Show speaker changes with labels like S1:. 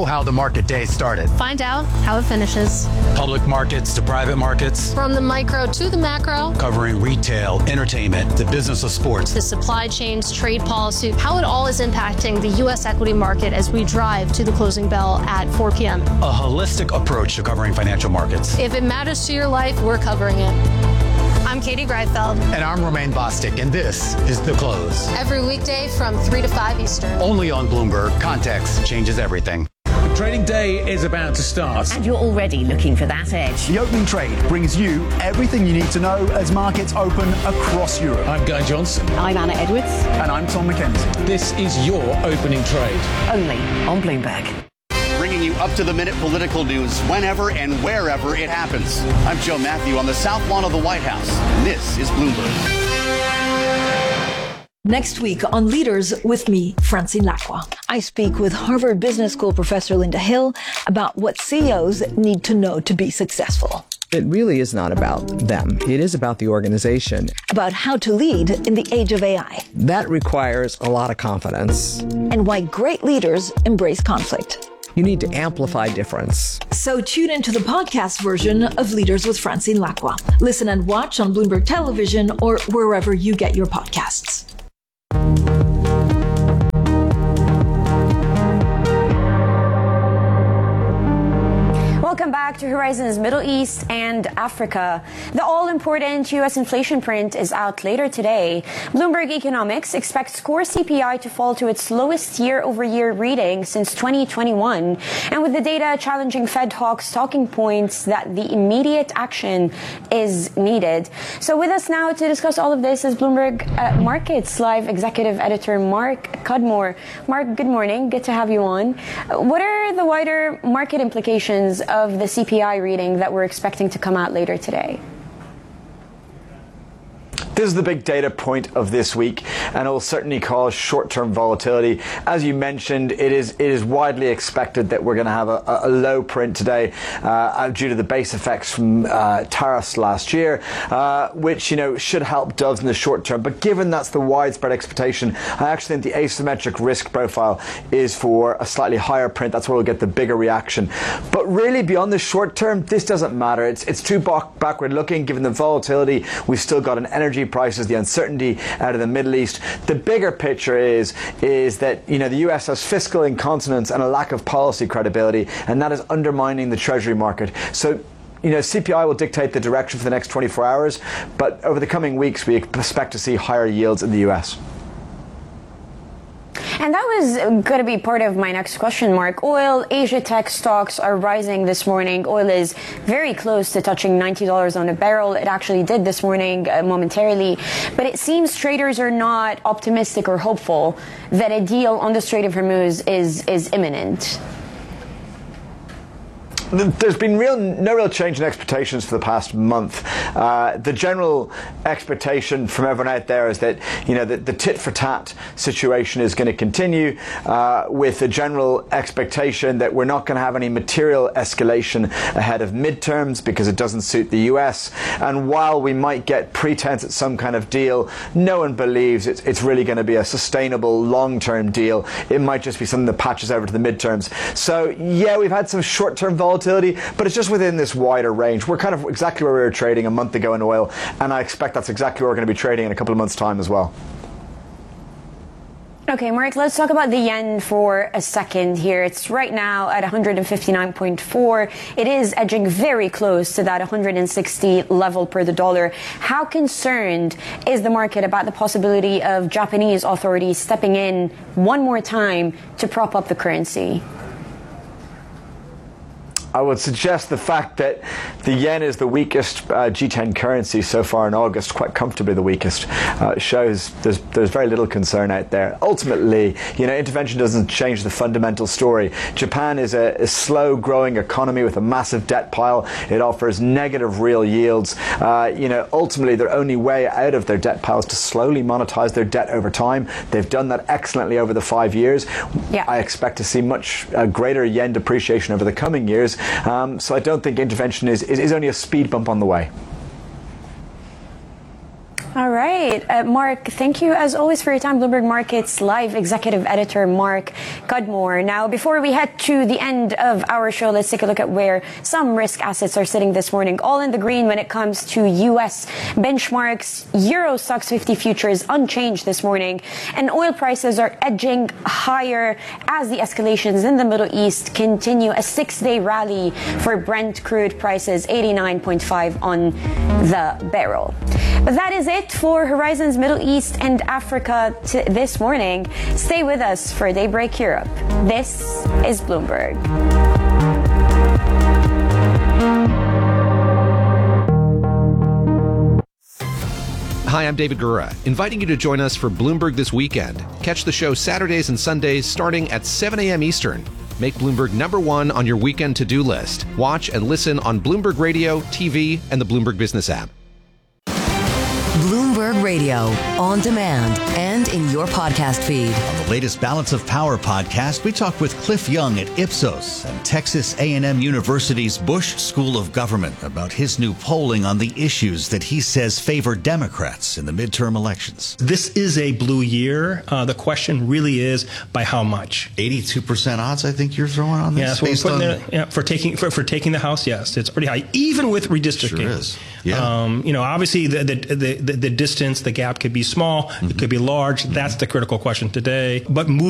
S1: how the market day started.
S2: Find out how it finishes.
S1: Public markets to private markets.
S2: From the micro to the macro.
S1: Covering retail, entertainment, the business of sports.
S2: The supply chains, trade policy, how it all is impacting the U.S. equity market as we drive to the closing bell at 4 p.m.
S1: A holistic approach to covering financial markets.
S2: If it matters to your life, we're covering it. I'm Katie Greifeld.
S1: And I'm Romaine Bostic, and this is The Close.
S2: Every weekday from 3 to 5 Eastern.
S1: Only on Bloomberg. Context changes everything.
S3: The trading day is about to start.
S4: And you're already looking for that edge.
S5: The opening trade brings you everything you need to know as markets open across Europe.
S3: I'm Guy Johnson.
S4: I'm Anna Edwards.
S5: And I'm Tom McKenzie.
S3: This is your opening trade.
S4: Only on Bloomberg.
S6: Bringing you up-to-the-minute political news whenever and wherever it happens. I'm Joe Matthew on the South Lawn of the White House. This is Bloomberg.
S7: Next week on Leaders with me, Francine Lacqua. I speak with Harvard Business School professor Linda Hill about what CEOs need to know to be successful.
S8: It really is not about them. It is about the organization.
S7: About how to lead in the age of AI.
S8: That requires a lot of confidence.
S7: And why great leaders embrace conflict.
S8: You need to amplify difference.
S7: So tune into the podcast version of Leaders with Francine Lacqua. Listen and watch on Bloomberg Television or wherever you get your podcasts.
S9: Welcome back to Horizons Middle East and Africa. The all-important U.S. inflation print is out later today. Bloomberg Economics expects core CPI to fall to its lowest year-over-year reading since 2021. And with the data challenging Fed hawks talking points that the immediate action is needed. So with us now to discuss all of this is Bloomberg Markets Live Executive Editor Mark Cudmore. Mark, good morning. Good to have you on. What are the wider market implications of the CPI reading that we're expecting to come out later today?
S10: This is the big data point of this week, and it will certainly cause short-term volatility. As you mentioned, it is widely expected that we're going to have a low print today due to the base effects from tariffs last year, which should help doves in the short term. But given that's the widespread expectation, I actually think the asymmetric risk profile is for a slightly higher print. That's where we'll get the bigger reaction. But really, beyond the short term, this doesn't matter. It's too backward looking given the volatility. We've still got an energy prices, the uncertainty out of the Middle East. The bigger picture is that the US has fiscal incontinence and a lack of policy credibility, and that is undermining the Treasury market. So CPI will dictate the direction for the next 24 hours, but over the coming weeks we expect to see higher yields in the US.
S9: And that was going to be part of my next question, Mark. Oil, Asia tech stocks are rising this morning. Oil is very close to touching $90 on a barrel. It actually did this morning momentarily. But it seems traders are not optimistic or hopeful that a deal on the Strait of Hormuz is imminent.
S10: There's been no real change in expectations for the past month. The general expectation from everyone out there is that the tit for tat situation is going to continue, with a general expectation that we're not going to have any material escalation ahead of midterms because it doesn't suit the US. And while we might get pretense at some kind of deal, no one believes it's really going to be a sustainable long-term deal. It might just be something that patches over to the midterms. So yeah, we've had some short-term volatility, but it's just within this wider range. We're kind of exactly where we were trading a month ago in oil, and I expect that's exactly where we're going to be trading in a couple of months' time as well.
S9: Okay, Mark, let's talk about the yen for a second here. It's right now at 159.4. It is edging very close to that 160 level per the dollar. How concerned is the market about the possibility of Japanese authorities stepping in one more time to prop up the currency?
S10: I would suggest the fact that the yen is the weakest G10 currency so far in August, quite comfortably the weakest, shows there's very little concern out there. Ultimately, intervention doesn't change the fundamental story. Japan is a slow-growing economy with a massive debt pile. It offers negative real yields. Ultimately, their only way out of their debt pile is to slowly monetize their debt over time. They've done that excellently over the 5 years. Yeah. I expect to see much greater yen depreciation over the coming years. So I don't think intervention is only a speed bump on the way.
S9: All right. right. Mark, thank you as always for your time. Bloomberg Markets Live Executive Editor Mark Cudmore. Now, before we head to the end of our show, let's take a look at where some risk assets are sitting this morning. All in the green when it comes to U.S. benchmarks. Euro Stoxx 50 futures unchanged this morning. And oil prices are edging higher as the escalations in the Middle East continue. A 6-day rally for Brent crude prices, 89.5 on the barrel. But that is it for Horizon's Middle East and Africa this morning. Stay with us for Daybreak Europe. This is Bloomberg.
S11: Hi, I'm David Gura, inviting you to join us for Bloomberg This Weekend. Catch the show Saturdays and Sundays starting at 7 a.m. Eastern. Make Bloomberg #1 on your weekend to-do list. Watch and listen on Bloomberg Radio, TV, and the Bloomberg Business app.
S12: Bloomberg Radio, on demand and in your podcast feed.
S13: On the latest Balance of Power podcast, we talk with Cliff Young at Ipsos and Texas A&M University's Bush School of Government about his new polling on the issues that he says favor Democrats in the midterm elections.
S14: This is a blue year. The question really is by how much?
S13: 82% odds, I think you're throwing on this.
S14: Yeah, for taking the House. Yes, it's pretty high, even with redistricting.
S13: Sure is. Yeah.
S14: Obviously the distance, the gap could be small, it could be large. That's the critical question today. But